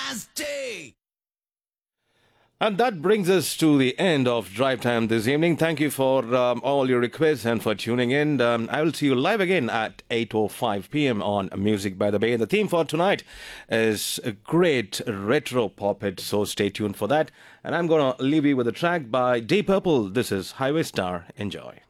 nasty. And that brings us to the end of Drive Time this evening. Thank you for all your requests and for tuning in. I will see you live again at 8:05 p.m. on Music by the Bay. The theme for tonight is a great retro pop hit, so stay tuned for that. And I'm going to leave you with a track by Deep Purple. This is Highway Star. Enjoy.